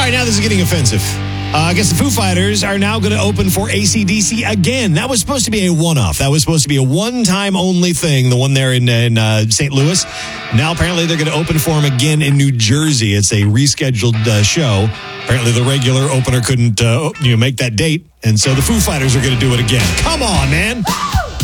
right, now this is getting offensive. I guess the Foo Fighters are now going to open for AC/DC again. That was supposed to be a one-off. That was supposed to be a one-time only thing, the one there in St. Louis. Now, apparently, they're going to open for them again in New Jersey. It's a rescheduled show. Apparently, the regular opener couldn't make that date, and so the Foo Fighters are going to do it again. Come on, man.